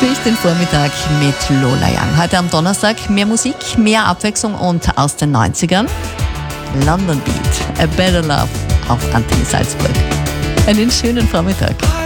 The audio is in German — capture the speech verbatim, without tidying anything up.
durch den Vormittag mit Lola Young. Heute am Donnerstag mehr Musik, mehr Abwechslung und aus den neunzigern. London Beat, A Better Love auf Antenne Salzburg. Einen schönen Vormittag.